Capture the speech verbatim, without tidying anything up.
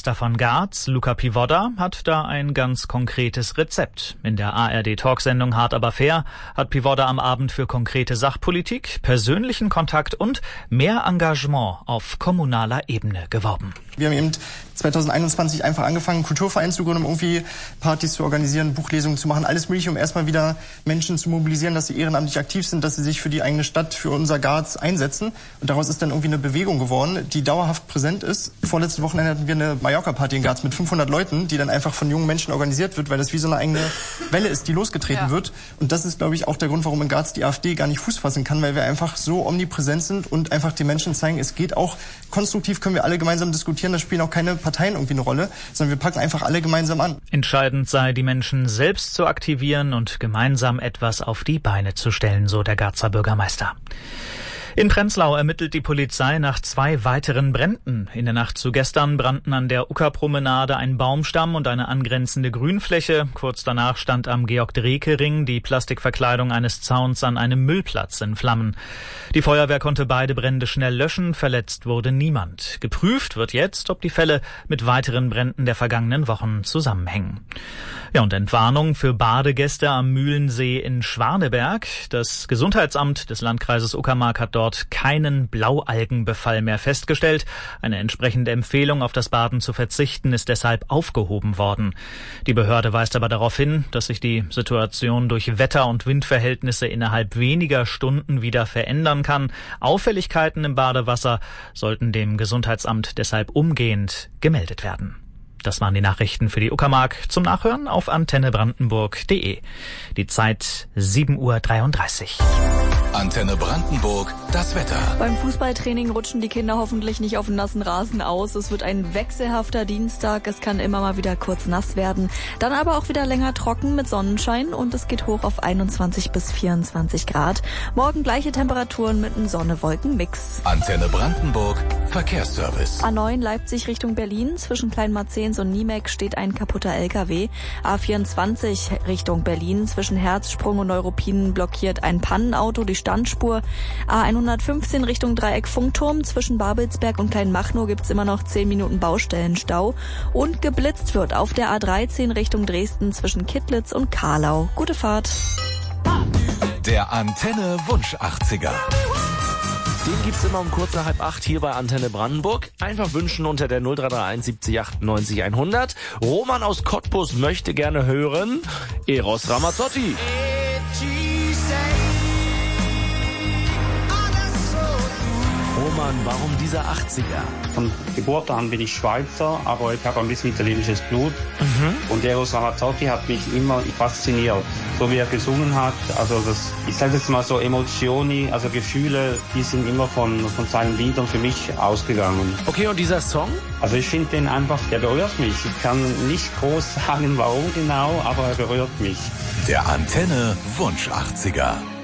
Bürgermeister von Graz, Luca Pivodda, hat da ein ganz konkretes Rezept. In der A R D-Talksendung Hart aber fair hat Pivodda am Abend für konkrete Sachpolitik, persönlichen Kontakt und mehr Engagement auf kommunaler Ebene geworben. Wir haben eben zwanzig einundzwanzig einfach angefangen, einen Kulturverein zu gründen, um irgendwie Partys zu organisieren, Buchlesungen zu machen, alles Mögliche, um erstmal wieder Menschen zu mobilisieren, dass sie ehrenamtlich aktiv sind, dass sie sich für die eigene Stadt, für unser Graz einsetzen. Und daraus ist dann irgendwie eine Bewegung geworden, die dauerhaft präsent ist. Vorletzte Wochenende hatten wir eine Mallorca-Party in Graz mit fünfhundert Leuten, die dann einfach von jungen Menschen organisiert wird, weil das wie so eine eigene Welle ist, die losgetreten ja. wird. Und das ist, glaube ich, auch der Grund, warum in Graz die AfD gar nicht Fuß fassen kann, weil wir einfach so omnipräsent sind und einfach den Menschen zeigen, es geht auch konstruktiv, können wir alle gemeinsam diskutieren. Da spielen auch keine Parteien irgendwie eine Rolle, sondern wir packen einfach alle gemeinsam an. Entscheidend sei, die Menschen selbst zu aktivieren und gemeinsam etwas auf die Beine zu stellen, so der Grazer Bürgermeister. In Prenzlau ermittelt die Polizei nach zwei weiteren Bränden. In der Nacht zu gestern brannten an der Uckerpromenade ein Baumstamm und eine angrenzende Grünfläche. Kurz danach stand am Georg-Dreke-Ring die Plastikverkleidung eines Zauns an einem Müllplatz in Flammen. Die Feuerwehr konnte beide Brände schnell löschen, verletzt wurde niemand. Geprüft wird jetzt, ob die Fälle mit weiteren Bränden der vergangenen Wochen zusammenhängen. Ja, und Entwarnung für Badegäste am Mühlensee in Schwaneberg. Das Gesundheitsamt des Landkreises Uckermark hat dort keinen Blaualgenbefall mehr festgestellt. Eine entsprechende Empfehlung, auf das Baden zu verzichten, ist deshalb aufgehoben worden. Die Behörde weist aber darauf hin, dass sich die Situation durch Wetter- und Windverhältnisse innerhalb weniger Stunden wieder verändern kann. Auffälligkeiten im Badewasser sollten dem Gesundheitsamt deshalb umgehend gemeldet werden. Das waren die Nachrichten für die Uckermark. Zum Nachhören auf antenne brandenburg punkt de. Die Zeit sieben Uhr dreiunddreißig. Antenne Brandenburg, das Wetter. Beim Fußballtraining rutschen die Kinder hoffentlich nicht auf den nassen Rasen aus. Es wird ein wechselhafter Dienstag. Es kann immer mal wieder kurz nass werden. Dann aber auch wieder länger trocken mit Sonnenschein und es geht hoch auf einundzwanzig bis vierundzwanzig Grad. Morgen gleiche Temperaturen mit einem Sonne-Wolken-Mix. Antenne Brandenburg, Verkehrsservice. A neun Leipzig Richtung Berlin. Zwischen Kleinmarzens und Niemek steht ein kaputter L K W. A vierundzwanzig Richtung Berlin. Zwischen Herzsprung und Neuruppin blockiert ein Pannenauto die Standspur. A hundertfünfzehn Richtung Dreieck Funkturm. Zwischen Babelsberg und Kleinmachnow gibt's immer noch zehn Minuten Baustellenstau. Und geblitzt wird auf der A dreizehn Richtung Dresden zwischen Kittlitz und Karlau. Gute Fahrt. Der Antenne Wunsch achtziger. Den gibt's immer um kurz nach halb acht hier bei Antenne Brandenburg. Einfach wünschen unter der null drei drei eins siebzig achtundneunzig hundert. Roman aus Cottbus möchte gerne hören Eros Ramazzotti. Roman, warum dieser achtziger? Von Geburt an bin ich Schweizer, aber ich habe ein bisschen italienisches Blut. Mhm. Und Eros Ramazzotti hat mich immer fasziniert. So wie er gesungen hat, also das, ich sage jetzt mal so Emotionen, also Gefühle, die sind immer von, von seinen Liedern für mich ausgegangen. Okay, und dieser Song? Also ich finde den einfach, der berührt mich. Ich kann nicht groß sagen, warum genau, aber er berührt mich. Der Antenne Wunsch achtziger.